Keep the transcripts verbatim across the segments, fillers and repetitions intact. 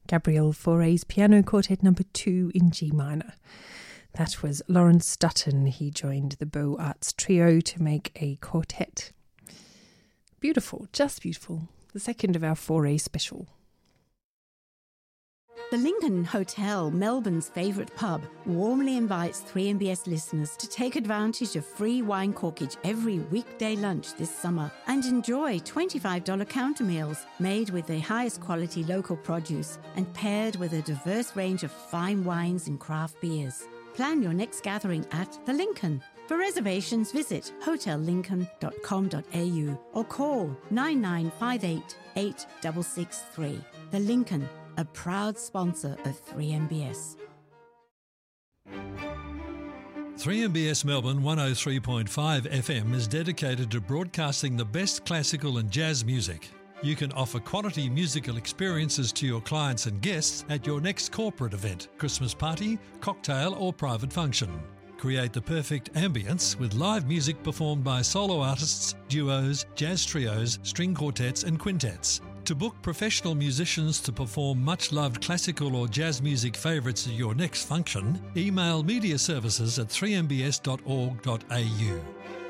Gabriel Fauré's Piano Quartet number two in G minor. That was Lawrence Dutton. He joined the Beaux Arts Trio to make a quartet. Beautiful, just beautiful. The second of our Fauré special. The Lincoln Hotel, Melbourne's favourite pub, warmly invites three M B S listeners to take advantage of free wine corkage every weekday lunch this summer and enjoy twenty-five dollars counter meals made with the highest quality local produce and paired with a diverse range of fine wines and craft beers. Plan your next gathering at The Lincoln. For reservations, visit hotel lincoln dot com dot a u or call nine nine five eight, eight six six three. The Lincoln, a proud sponsor of three M B S. three M B S Melbourne one oh three point five F M is dedicated to broadcasting the best classical and jazz music. You can offer quality musical experiences to your clients and guests at your next corporate event, Christmas party, cocktail or private function. Create the perfect ambience with live music performed by solo artists, duos, jazz trios, string quartets and quintets. To book professional musicians to perform much-loved classical or jazz music favourites at your next function, email media services at three m b s dot org dot a u.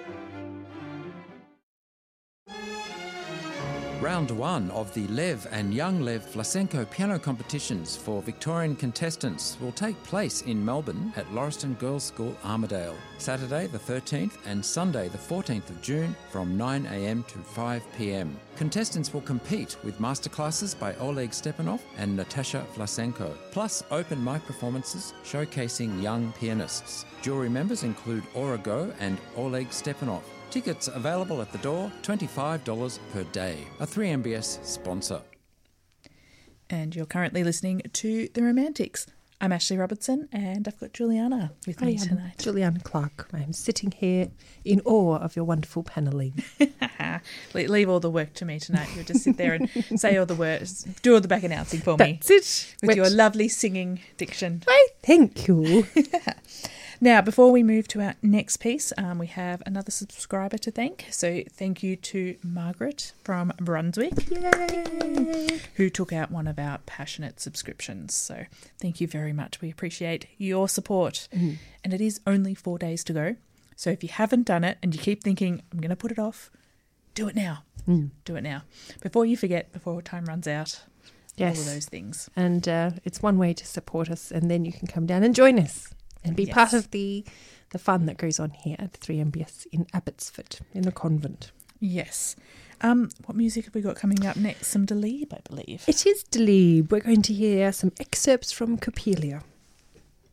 Round one of the Lev and Young Lev Vlasenko piano competitions for Victorian contestants will take place in Melbourne at Lauriston Girls' School, Armidale, Saturday the thirteenth and Sunday the fourteenth of June from nine a m to five p m. Contestants will compete with masterclasses by Oleg Stepanov and Natasha Vlasenko, plus open mic performances showcasing young pianists. Jury members include Aura Go and Oleg Stepanov. Tickets available at the door, twenty-five dollars per day. A three M B S sponsor. And you're currently listening to The Romantics. I'm Ashley Robertson and I've got Juliana with me I am tonight. Juliana Clark. I'm sitting here in awe of your wonderful paneling. Leave all the work to me tonight. You'll just sit there and say all the words, do all the back announcing for me. That's it. With Which, your lovely singing diction. Why, thank you. Now, before we move to our next piece, um, we have another subscriber to thank. So thank you to Margaret from Brunswick, Yay. who took out one of our passionate subscriptions. So thank you very much. We appreciate your support. Mm. And it is only four days to go. So if you haven't done it and you keep thinking, I'm going to put it off, do it now. Mm. Do it now. Before you forget, before time runs out, Yes. all of those things. And uh, it's one way to support us, and then you can come down and join us. And be Yes. part of the the fun that goes on here at three M B S in Abbotsford, in the convent. Yes. Um, what music have we got coming up next? Some Delebe, I believe. It is Delebe. We're going to hear some excerpts from Coppelia.